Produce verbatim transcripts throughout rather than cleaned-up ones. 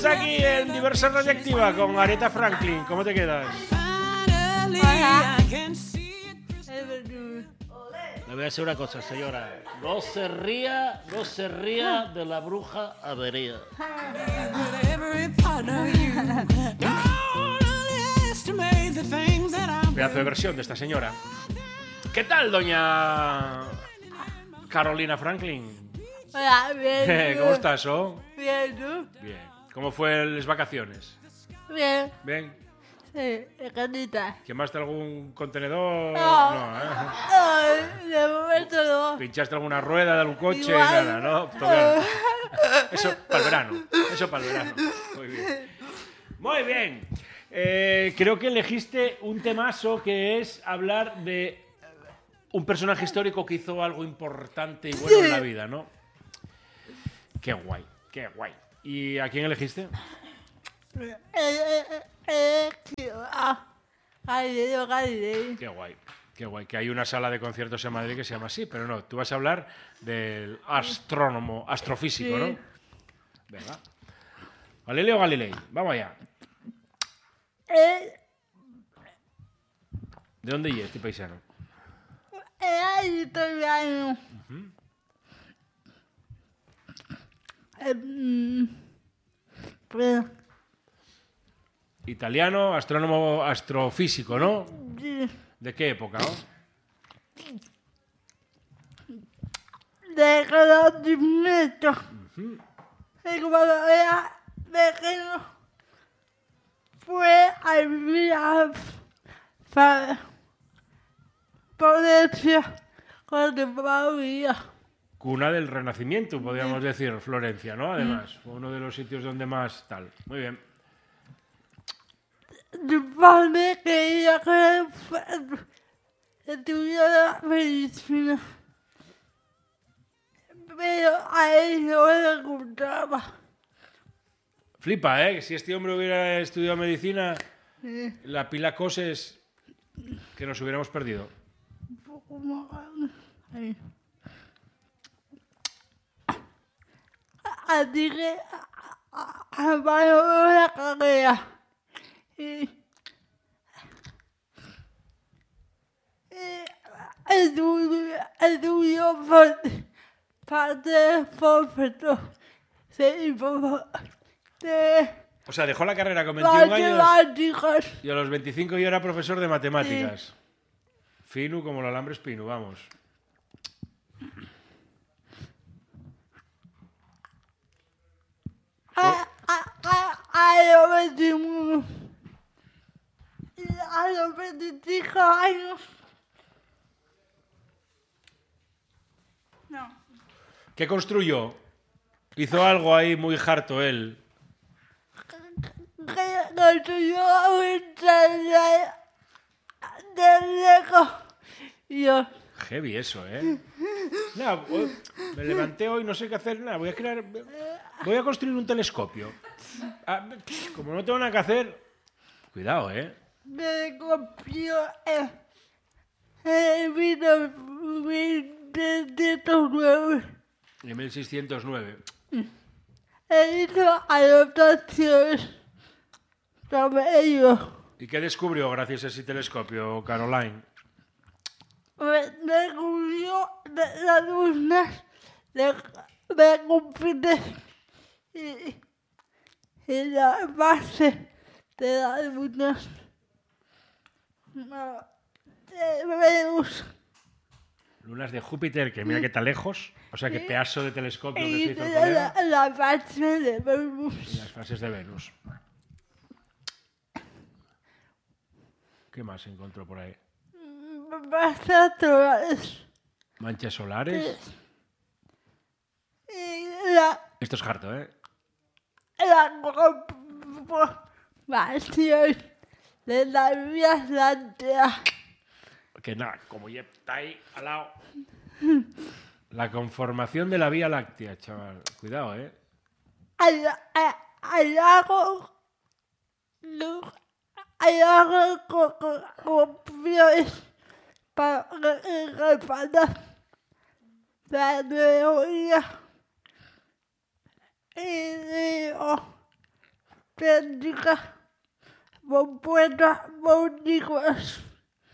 Aquí en Diversión Radioactiva con Aretha Franklin. ¿Cómo te quedas? Hola. Le voy a decir una cosa, señora. No se ría, no se ría de la bruja avería. Pedazo de versión de esta señora. ¿Qué tal, doña Carolina Franklin? Hola, bien. ¿Cómo estás, oh? Bien, ¿tú? Bien. ¿Cómo fue las vacaciones? Bien. Bien. Sí, canita. ¿Quemaste algún contenedor? No. No, ¿eh? Ay, de momento no. ¿Pinchaste alguna rueda de algún coche? Igual. Nada, ¿no? Todo bien. Eso para el verano. Eso para el verano. Muy bien. Muy bien. Eh, creo que elegiste un temazo que es hablar de un personaje histórico que hizo algo importante y bueno Sí. en la vida, ¿no? Qué guay, qué guay. ¿Y a quién elegiste? Eh, eh, eh, eh, tío, ah. Galileo Galilei. Qué guay, qué guay. Que hay una sala de conciertos en Madrid que se llama así, pero no, tú vas a hablar del astrónomo, astrofísico, Sí. ¿no? Venga. Galileo Galilei, vamos allá. Eh, ¿De dónde es este paisano? Era italiano. Eh, mm, Pero, Italiano, astrónomo, astrofísico, ¿no? sí, ¿De qué época, no? de conocimiento. Y cuando era pequeño, fue a vivir a Fa- Florencia con mi familia. Cuna del Renacimiento, podríamos decir, Florencia, ¿no? Además, fue uno de los sitios donde más tal. Muy bien. Mi padre quería que fu- estudiara medicina, pero a él no le gustaba. Flipa, ¿eh? Si este hombre hubiera estudiado medicina, Sí, la pila coses que nos hubiéramos perdido. un poco más. Ahí. Así que abandonó la carrera y, y estudió, estudió para, para ser profesor de, informa- de O sea, dejó la carrera con veintiún años matemáticas. y a los veinticinco ya era profesor de matemáticas. Fino como el alambre espino, vamos. A, a, a, a los veintiuno y a los veinticinco años. No. ¿Qué construyó? Hizo algo ahí muy harto él. Que construyó un taller de Lego. Y yo, Heavy eso, ¿eh? Nada, hoy- me levanté hoy, no sé qué hacer, nada, voy a crear... Voy a construir un telescopio. Ah, como no tengo nada que hacer... Cuidado, ¿eh? me copió el, el vino mil setecientos nueve. En mil seiscientos nueve. E hizo anotaciones sobre ello. ¿Y qué descubrió gracias a ese telescopio, Caroline? Me descubrió de las lunas de, de Júpiter y, y la base de las lunas no, de Venus. Lunas de Júpiter, que mira que está lejos. O sea, que pedazo de telescopio que Y se hizo el de colega. la, la base de Y Venus. las fases de Venus. ¿Qué más encontró por ahí? Bases solares. Manchas solares. Y la, Esto es harto, ¿eh? la conformación de la Vía Láctea. Que nada, como ya está ahí al lado. La conformación de la Vía Láctea, chaval. Cuidado, ¿eh? Al, a- al lago al lago con, con, con flores para respaldar la teoría y digo Bélgica, buenas bonitas.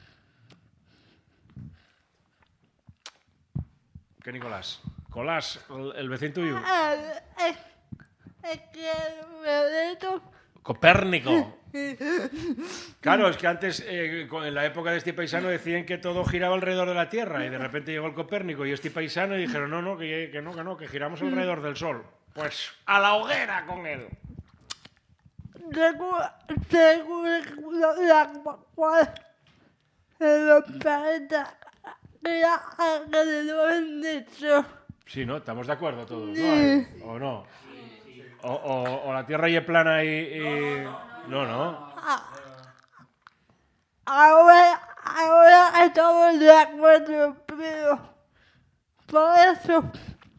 ¿Qué Nicolás? Colás, el, el vecino tuyo. Es, es que me meto. Copérnico. Claro, es que antes, eh, en la época de este paisano, decían que todo giraba alrededor de la Tierra y de repente llegó el Copérnico y este paisano y dijeron, no, no, que, que no, que no, que giramos alrededor del Sol. Pues a la hoguera con él. Según, según la cual de los planetas que alrededor de eso. Sí, ¿no? Estamos de acuerdo todos, ¿no? ¿O no? O, o, o la Tierra ya es plana y, y... No, no. Ahora, ahora estamos de acuerdo, pero por eso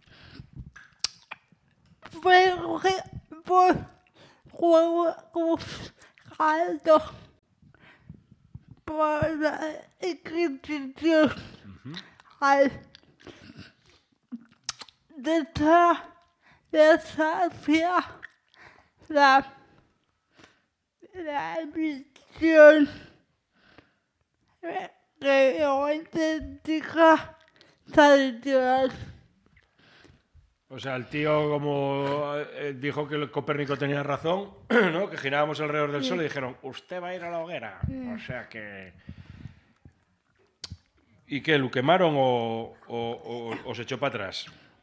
fue por juegos altos por la inscripción al desafía la la visión geoidéntica tradicional. O sea, el tío como eh, dijo que el Copérnico tenía razón, ¿no? Que girábamos alrededor del Sol y dijeron, usted va a ir a la hoguera. O sea que... ¿Y qué? ¿Lo quemaron o, o, o, o se echó para atrás?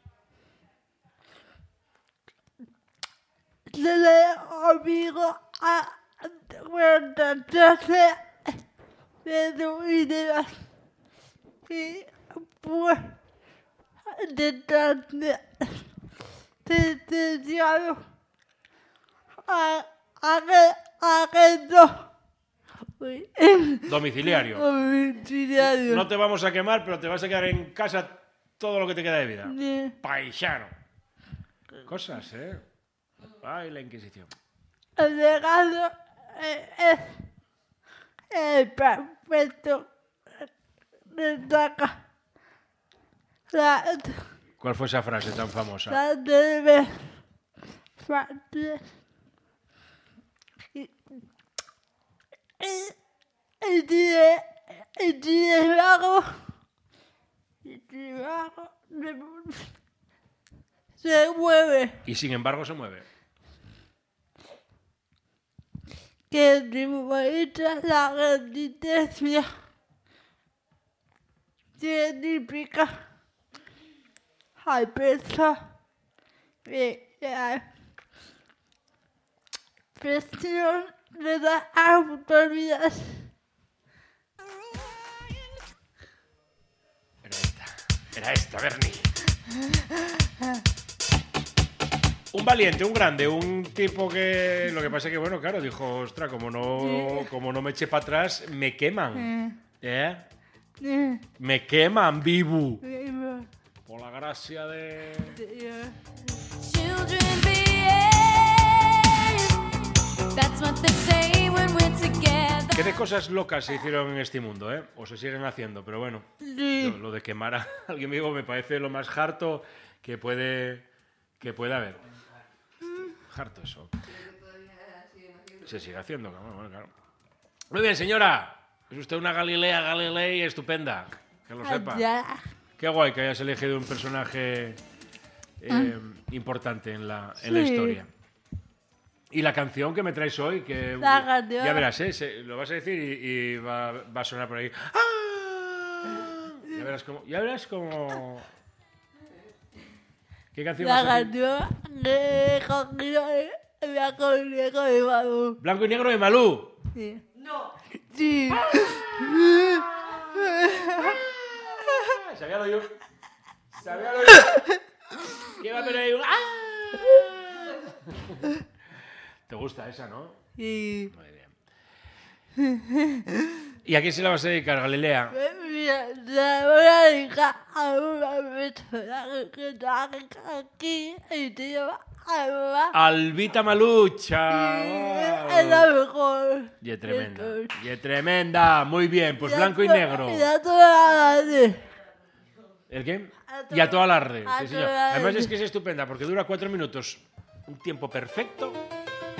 Se le obligó a retrasarse de sus ideas y pues detrás de sentenciado a arresto Domiciliario. domiciliario. No te vamos a quemar, pero te vas a quedar en casa todo lo que te queda de vida. Sí. Paisano. Cosas, ¿eh? Ay, la Inquisición. El legado es el perfecto destaca la, ¿Cuál fue esa frase tan famosa? la debe parte y y tiene y tiene luego y tiene luego se mueve Y sin embargo se mueve. que simboliza la resistencia científica al peso de la presión de las autoridades. Era esta. Era esta, Bernie. Un valiente, un grande, un tipo que... Lo que pasa es que, bueno, claro, dijo, ostras, como no, Sí. como no me eche para atrás, me queman. ¿Eh? Sí. Me queman vivo. Sí. Por la gracia de... Children behave. That's what they say when we're together. ¿Qué de cosas locas se hicieron en este mundo, eh? O se siguen haciendo, pero bueno. Sí. Lo, lo de quemar a alguien vivo me parece lo más harto que puede, que puede haber. Harto eso. Se sigue haciendo, claro, bueno, claro. Muy bien, señora. Es usted una Galilea Galilei estupenda. Que lo sepa. Ya. Qué guay que hayas elegido un personaje eh, importante en la, en la Sí. historia. Y la canción que me traes hoy, que La canción. ya verás, ¿eh? Se- lo vas a decir y, y va, va a sonar por ahí. ¡Ah! Ya verás cómo. Ya verás cómo. ¿Qué canción La vas a decir? canción que he cogido es la conejo de Manu. Blanco y negro de Malú. Sí. No. Sí. Sabía lo yo. Sabía lo yo. ¿Qué va a haber ahí? un ¡Ah! ¿Te gusta esa, no? Sí. Muy bien. ¿Y a quién se la vas a dedicar, Galilea? Mira, la voy a dedicar a una persona que está aquí y te lleva a mamá. Albita Malucha. Es la mejor. Y es tremenda. Y es tremenda. Muy bien, pues blanco y Ya negro. to- Ya toda la noche. ¿El qué? A todo- Y a todo alarde. a Sí, señor. todo alarde. Además es que es estupenda porque dura cuatro minutos. Un tiempo perfecto